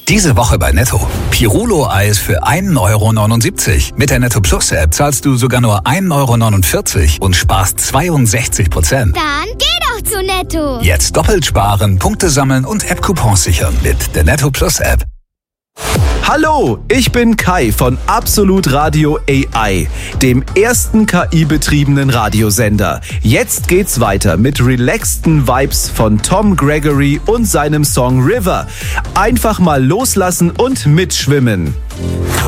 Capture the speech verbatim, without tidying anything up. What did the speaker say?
Diese Woche bei Netto. Pirulo-Eis für ein Euro neunundsiebzig. Mit der Netto Plus App zahlst du sogar nur ein Euro neunundvierzig und sparst zweiundsechzig Prozent. Dann geh doch zu Netto. Jetzt doppelt sparen, Punkte sammeln und App-Coupons sichern mit der Netto Plus App. Hallo, ich bin Kai von Absolut Radio A I, dem ersten K I-betriebenen Radiosender. Jetzt geht's weiter mit relaxten Vibes von Tom Gregory und seinem Song River. Einfach mal loslassen und mitschwimmen.